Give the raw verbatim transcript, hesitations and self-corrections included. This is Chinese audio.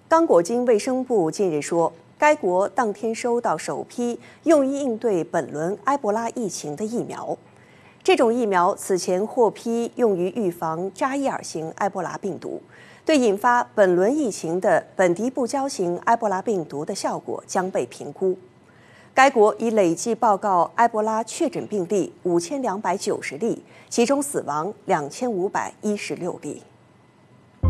刚果金卫生部近日说，该国当天收到首批用于应对本轮埃博拉疫情的疫苗。这种疫苗此前获批用于预防扎伊尔型埃博拉病毒，对引发本轮疫情的本地不交型埃博拉病毒的效果将被评估。该国已累计报告埃博拉确诊病例五千两百九十例，其中死亡两千五百一十六例。